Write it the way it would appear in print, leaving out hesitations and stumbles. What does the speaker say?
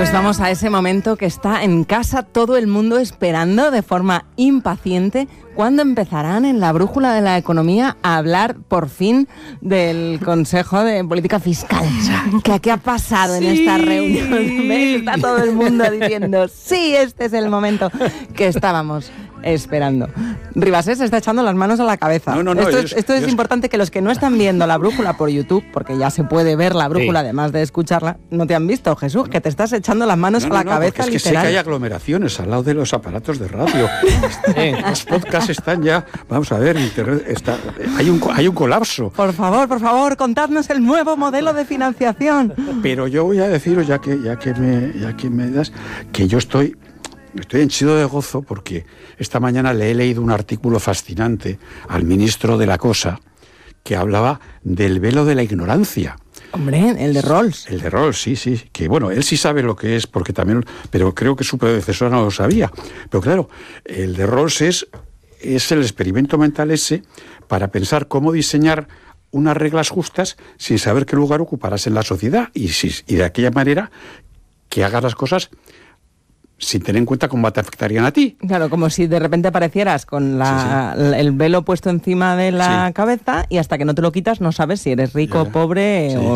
Pues vamos a ese momento que está en casa todo el mundo esperando de forma impaciente cuando empezarán en la brújula de la economía a hablar por fin del Consejo de Política Fiscal. ¿Qué ha pasado en esta reunión? ¿Ves? Está todo el mundo diciendo, sí, este es el momento que estábamos esperando. Ribasés se está echando las manos a la cabeza. No, Esto es importante, que los que no están viendo la brújula por YouTube, porque ya se puede ver la brújula además de escucharla, no te han visto, Jesús, que te estás echando las manos a la cabeza, es que literal. sé que hay aglomeraciones al lado de los aparatos de radio. Los podcasts están ya, vamos a ver, internet está, hay un colapso. Por favor, contadnos el nuevo modelo de financiación. Pero yo voy a deciros, ya que me das, que yo estoy henchido de gozo porque esta mañana le he leído un artículo fascinante al ministro de la Cosa que hablaba del velo de la ignorancia. Hombre, el de Rawls. El de Rawls, sí, que bueno, él sí sabe lo que es, porque también, pero creo que su predecesor no lo sabía. Pero claro, el de Rawls es el experimento mental ese para pensar cómo diseñar unas reglas justas sin saber qué lugar ocuparás en la sociedad y de aquella manera que hagas las cosas sin tener en cuenta cómo te afectarían a ti. Claro, como si de repente aparecieras con el velo puesto encima de la cabeza y hasta que no te lo quitas no sabes si eres rico, pobre o